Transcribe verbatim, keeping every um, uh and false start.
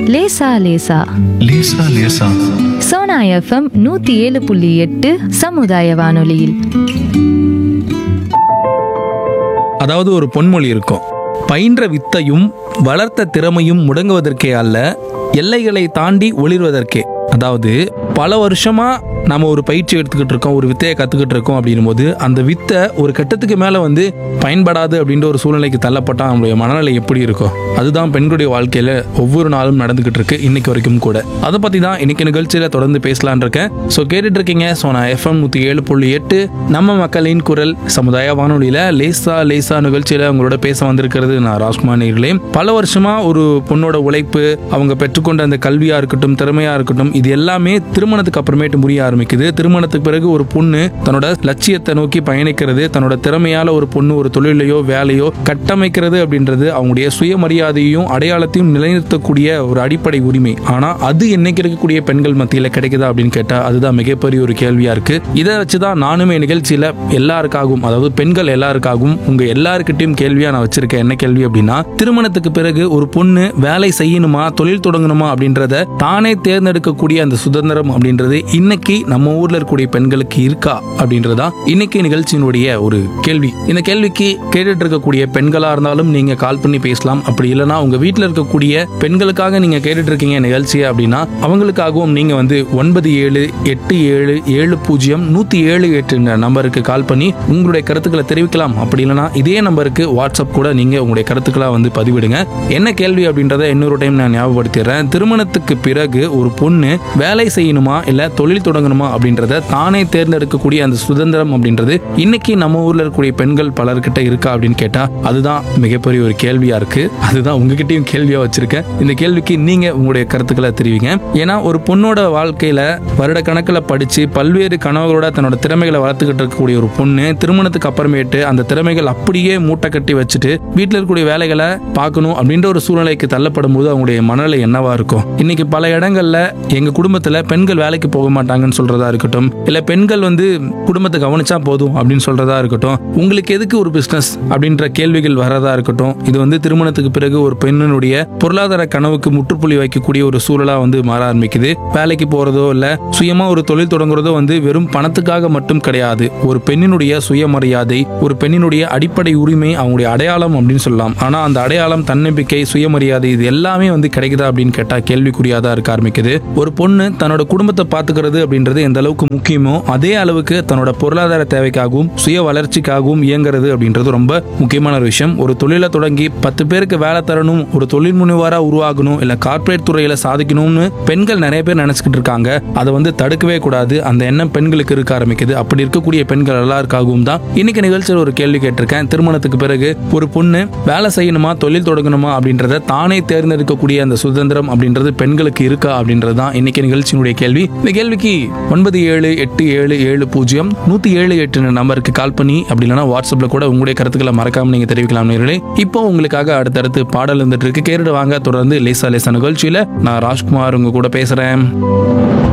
லேசா லேசா லேசா லேசா சோனா எஃப்எம் நூத்தி ஏழு புள்ளி எட்டு சமுதாய வானொலியில். அதாவது ஒரு பொன்மொழி இருக்கும், பயின்ற வித்தையும் வளர்த்த திறமையும் முடங்குவதற்கே அல்ல, எல்லைகளை தாண்டி ஒளிர்வதற்கே. அதாவது பல வருஷமா நம்ம ஒரு பயிற்சி எடுத்துக்கிட்டு இருக்கோம், ஒரு வித்தையை கற்றுக்கிட்டு இருக்கோம் அப்படின்னும் போது அந்த வித்தை ஒரு கட்டத்துக்கு மேலே வந்து பயன்படாது அப்படின்ற ஒரு சூழ்நிலைக்கு தள்ளப்பட்டால் நம்மளுடைய மனநிலை எப்படி இருக்கும்? அதுதான் பெண்களுடைய வாழ்க்கையில் ஒவ்வொரு நாளும் நடந்துகிட்டு இருக்கு, இன்னைக்கு வரைக்கும் கூட. அதை பற்றி தான் இன்னைக்கு நிகழ்ச்சியில் தொடர்ந்து பேசலான் இருக்கேன். ஸோ கேட்டுட்டு இருக்கீங்க சோனா எஃப்எம் நூற்றி ஏழு புள்ளி எட்டு நம்ம மக்களின் குரல் சமுதாய வானொலியில் லேசா லேசா நிகழ்ச்சியில் உங்களோட பேச வந்திருக்கிறது நான் ராஜ்குமார் நேயர்களே. பல வருஷமா ஒரு பொண்ணோட உழைப்பு, அவங்க பெற்றுக்கொண்ட அந்த கல்வியாக இருக்கட்டும், திறமையாக இருக்கட்டும், இது எல்லாமே திருமணத்துக்கு அப்புறமேட்டு முடிய ஆரம்பிக்குது. திருமணத்துக்கு பிறகு ஒரு பொண்ணு தன்னோட லட்சியத்தை நோக்கி பயணிக்கிறது, தன்னோட திறமையால ஒரு பொண்ணு ஒரு தொழிலையோ வேலையோ கட்டமைக்கிறது அப்படின்றது அவங்களுடைய சுயமரியாதையும் அடையாளத்தையும் நிலைநிறுத்தக்கூடிய ஒரு அடிப்படை உரிமை. ஆனா அது இன்னைக்கு இருக்கக்கூடிய பெண்கள் மத்தியில கிடைக்குதா அப்படின்னு கேட்டா அதுதான் மிகப்பெரிய ஒரு கேள்வியா இருக்கு. இதை வச்சுதான் நானுமே நிகழ்ச்சியில எல்லாருக்காகவும், அதாவது பெண்கள் எல்லாருக்காகவும் உங்க எல்லாருக்கிட்டையும் கேள்வியா நான் வச்சிருக்கேன். என்ன கேள்வி அப்படின்னா, திருமணத்துக்கு பிறகு ஒரு பொண்ணு வேலை செய்யணுமா, தொழில் தொடங்கணுமா அப்படின்றத தானே தேர்ந்தெடுக்கக்கூடிய அந்த சுதந்திரம் அப்படின்றது இன்னைக்கு நம்ம ஊர்ல இருக்கக்கூடிய பெண்களுக்கு இருக்கா அப்படின்றதா இன்னைக்கு நிகழ்ச்சியினுடைய ஒரு கேள்வி. இந்த கேள்விக்கு கேட்டுட்டு இருக்கக்கூடிய பெண்களா இருந்தாலும் நீங்க கால் பண்ணி பேசலாம். அப்படி இல்லைன்னா உங்க வீட்டில் இருக்கக்கூடிய பெண்களுக்காக நீங்க கேட்டுட்டு இருக்கீங்க நிகழ்ச்சியை அப்படின்னா அவங்களுக்காகவும் நீங்க வந்து ஒன்பது ஏழு எட்டு ஏழு ஏழு பூஜ்ஜியம் நூத்தி ஏழு எட்டு நம்பருக்கு கால் பண்ணி உங்களுடைய கருத்துக்களை தெரிவிக்கலாம். அப்படி இல்லைன்னா இதே நம்பருக்கு வாட்ஸ்அப் கூட நீங்க உங்களுடைய கருத்துக்களை வந்து பதிவிடுங்க. என்ன கேள்வி அப்படின்றத இன்னொரு டைம் நான் ஞாபகப்படுத்திடுறேன். திருமணத்துக்கு பிறகு ஒரு பொண்ணு வேலை செய்யணுமா இல்ல தொழில் தொடங்கணுமா அப்படின்றத தானே தேர்ந்தெடுக்கக்கூடிய அந்த சுதந்திரம் அப்படின்றது இன்னைக்கு நம்ம ஊர்ல இருக்கக்கூடிய பெண்கள் பலர்கிட்ட இருக்கா அப்படின்னு கேட்டா அதுதான் மிகப்பெரிய ஒரு கேள்வியா இருக்கு. அதுதான் உங்ககிட்டயும் கேள்வியா வச்சிருக்கேன். இந்த கேள்விக்கு நீங்க உங்களுடைய கருத்துக்களை தெரிவிங்க. ஏன்னா ஒரு பொண்ணோட வாழ்க்கையில வருட கணக்கில் படிச்சு பல்வேறு கனவுகளோட தன்னோட திறமைகளை வளர்த்துக்கிட்டு இருக்கக்கூடிய ஒரு பொண்ணு திருமணத்துக்கு அப்புறமேட்டு அந்த திறமைகள் அப்படியே மூட்டை கட்டி வச்சுட்டு வீட்டில் இருக்கக்கூடிய வேலைகளை பார்க்கணும் அப்படின்ற ஒரு சூழ்நிலைக்கு தள்ளப்படும் போது அவங்களுடைய மனநிலை என்னவா இருக்கும்? இன்னைக்கு பல இடங்கள்ல எங்க குடும்பத்துல பெண்கள் வேலைக்கு போக மாட்டாங்கன்னு சொல்றதா இருக்கட்டும், இல்ல பெண்கள் வந்து குடும்பத்தை கவனிச்சா போதும் அப்படின்னு சொல்றதா இருக்கட்டும், உங்களுக்கு எதுக்கு ஒரு பிசினஸ் அப்படின்ற கேள்விகள் வரதா இருக்கட்டும், இது வந்து திருமணத்துக்கு பிறகு ஒரு பெண்ணினுடைய பொருளாதார கனவுக்கு முற்றுப்புள்ளி வைக்கக்கூடிய ஒரு சூழலா வந்து மாற ஆரம்பிக்குது. வேலைக்கு போறதோ இல்ல சுயமா ஒரு தொழில் தொடங்குறதோ வந்து வெறும் பணத்துக்காக மட்டும் கிடையாது. ஒரு பெண்ணினுடைய சுயமரியாதை, ஒரு பெண்ணினுடைய அடிப்படை உரிமை, அவங்களுடைய அடையாளம் அப்படின்னு சொல்லலாம். ஆனா அந்த அடையாளம், தன்னம்பிக்கை, சுயமரியாதை இது எல்லாமே வந்து கிடைக்குதா அப்படின்னு கேட்டா கேள்விக்குறியாதான் இருக்க ஆரம்பிக்குது. ஒரு பொண்ணு தன்னோட குடும்பத்தை பாத்துக்கிறது அப்படின்றது எந்த அளவுக்கு முக்கியமோ அதே அளவுக்கு தன்னோட பொருளாதார தேவைக்காகவும் சுய வளர்ச்சிக்காகவும் இயங்குறது அப்படின்றது ரொம்ப முக்கியமான ஒரு விஷயம். ஒரு தொழிலை தொடங்கி பத்து பேருக்கு வேலை தரணும், ஒரு தொழில் முனைவரா உருவாகணும், இல்ல கார்ப்பரேட் துறையில சாதிக்கணும்னு பெண்கள் நிறைய பேர் நினைச்சுக்கிட்டு இருக்காங்க. அதை வந்து தடுக்கவே கூடாது. அந்த எண்ணம் பெண்களுக்கு இருக்க ஆரம்பிக்குது. அப்படி இருக்கக்கூடிய பெண்கள் எல்லாருக்காகவும் தான் இன்னைக்கு நிகழ்ச்சியில் ஒரு கேள்வி கேட்டிருக்கேன். திருமணத்துக்கு பிறகு ஒரு பொண்ணு வேலை செய்யணுமா தொழில் தொடங்கணுமா அப்படின்றத தானே தேர்ந்தெடுக்கக்கூடிய அந்த சுதந்திரம் அப்படின்றது பெண்களுக்கு இருக்கா அப்படின்றது தான் இன்னைக்கு நிகழ்ச்சியினுடைய கேள்வி. இந்த கேள்விக்கு ஒன்பது ஏழு எட்டு ஏழு ஏழு பூஜ்ஜியம் நூத்தி ஏழு எட்டு நம்பருக்கு கால் பண்ணி அப்படி இல்லைன்னா வாட்ஸ்அப்ல கூட உங்களுடைய கருத்துக்களை மறக்காம நீங்க தெரிவிக்கலாம் நேயர்களே. இப்போ உங்களுக்காக அடுத்தடுத்து பாடல் வந்துட்டு இருக்கு, கேட்டுட்டு வாங்க. தொடர்ந்து லேசா லேசா நிகழ்ச்சியில நான் ராஜ்குமார் உங்க கூட பேசுறேன்.